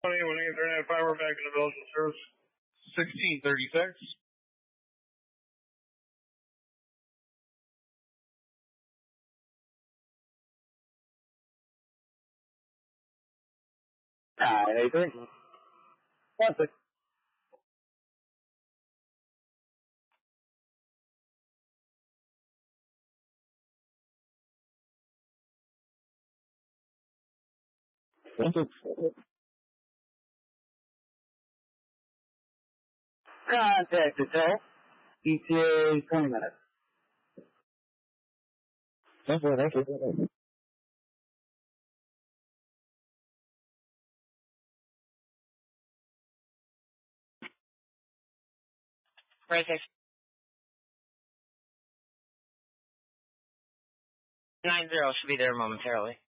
When Ethernet fiber back into Belgian service. 1636. A3. Perfect. Contact Hotel. ETA 20 minutes. Thank you. Right, 90 should be there momentarily.